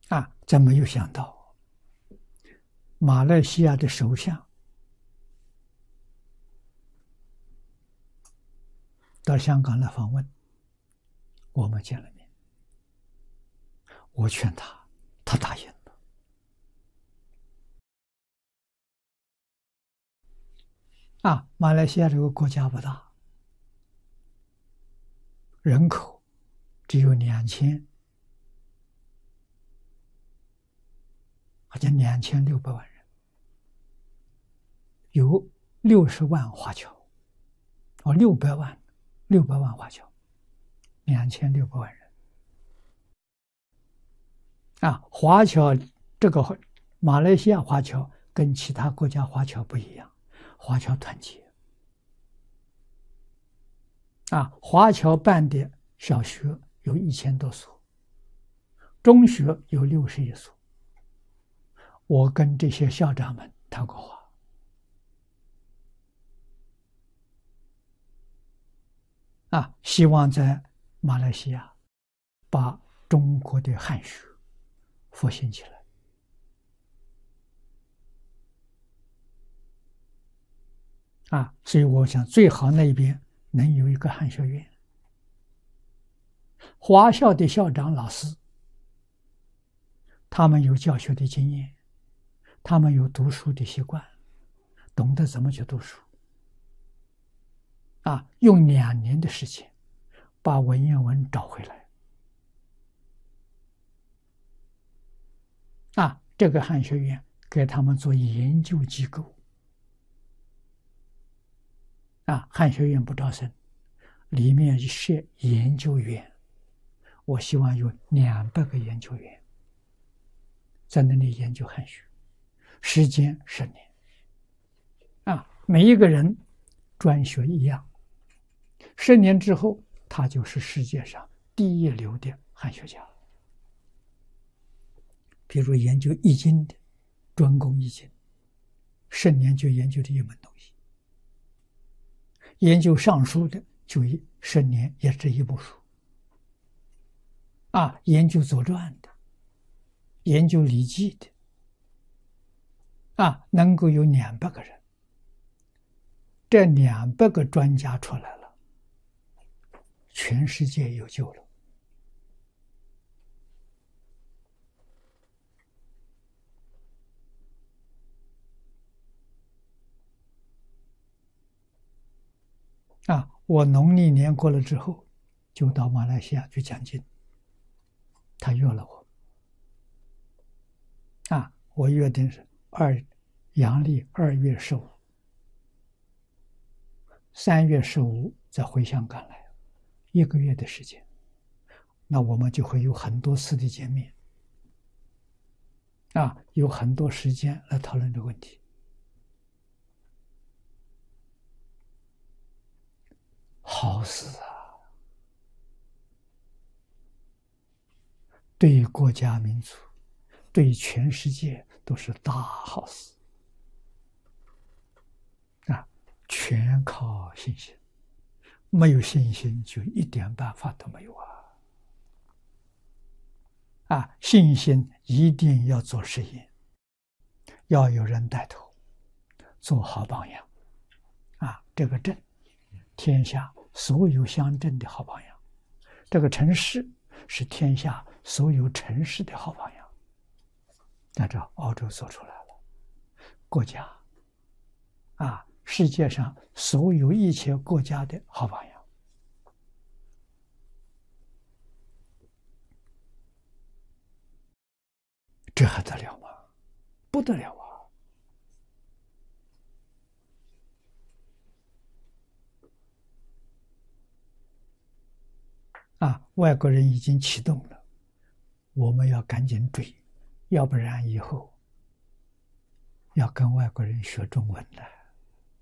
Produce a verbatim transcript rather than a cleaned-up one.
啊，真没有想到，马来西亚的首相到香港来访问，我们见了面，我劝他，他答应了。啊，马来西亚这个国家不大，人口只有两千，好像两千六百万人，有六十万华侨，哦，六百万，六百万华侨，两千六百万人。啊，华侨这个马来西亚华侨跟其他国家华侨不一样，华侨团结。啊，华侨办的小学有一千多所，中学有六十一所。我跟这些校长们谈过话，啊，希望在马来西亚把中国的汉学复兴起来。啊，所以我想最好那边能有一个汉学院。华校的校长老师，他们有教学的经验，他们有读书的习惯，懂得怎么去读书。啊，用两年的时间把文言文找回来。啊，这个汉学院给他们做研究机构。啊，汉学院不招生，里面设研究员，我希望有两百个研究员在那里研究汉学，时间十年。啊，每一个人专学一样，十年之后，他就是世界上第一流的汉学家。比如研究易经的，专攻易经，十年就研究这一门东西。研究尚书的，就十年也这一部书。啊，研究左传的，研究礼记的，啊，能够有两百个人，这两百个专家出来了，全世界有救了。啊，我农历年过了之后，就到马来西亚去讲经。他约了我。啊，我约定是二阳历二月十五，三月十五再回香港来，一个月的时间。那我们就会有很多次的见面。啊，有很多时间来讨论这个问题。好事啊！对国家民族，对全世界都是大好事。啊，全靠信心，没有信心就一点办法都没有啊！啊，信心一定要做实验，要有人带头，做好榜样。啊，这个镇，天下所有乡镇的好榜样，这个城市是天下所有城市的好榜样。那这澳洲做出来了，国家啊，世界上所有一切国家的好榜样。这还得了吗？不得了啊！啊，外国人已经启动了，我们要赶紧追，要不然以后要跟外国人学中文了。